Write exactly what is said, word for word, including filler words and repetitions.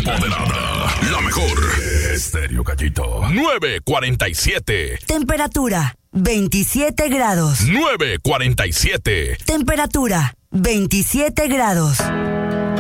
empoderada. La mejor. Estéreo Gallito. nueve cuarenta y siete. Temperatura veintisiete grados. nueve cuarenta y siete. Temperatura veintisiete grados.